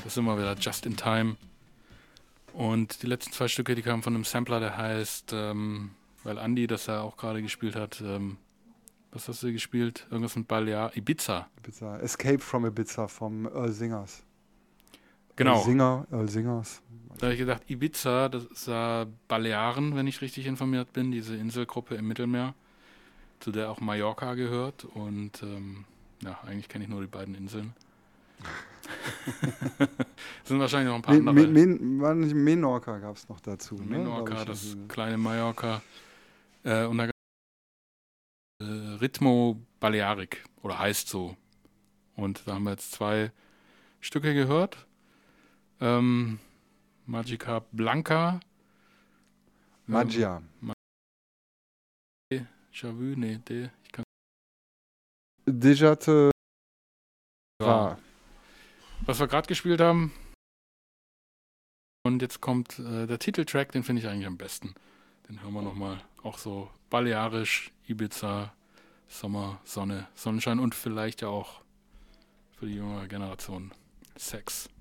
Das sind wir wieder just in time. Und die letzten 2 Stücke, die kamen von einem Sampler, der heißt, weil Andi das ja auch gerade gespielt hat, was hast du gespielt? Irgendwas mit Ibiza. Escape from Ibiza vom Earl Singers. Genau. Earl Singers. Da habe ich gedacht, Ibiza, das ist Balearen, wenn ich richtig informiert bin, diese Inselgruppe im Mittelmeer, zu der auch Mallorca gehört. Und eigentlich kenne ich nur die beiden Inseln. Sind wahrscheinlich noch ein paar andere. Menorca gab es noch dazu. Menorca, das kleine Mallorca. Und da Ritmo Balearic oder heißt so. Und da haben wir jetzt 2 Stücke gehört. Magica Blanca. Magia. Déjà vu, nee, ich kann. Déjà te Ja. Was wir gerade gespielt haben. Und jetzt kommt der Titeltrack, den finde ich eigentlich am besten. Den hören wir nochmal. Auch so balearisch, Ibiza, Sommer, Sonne, Sonnenschein und vielleicht ja auch für die jüngere Generation Sex.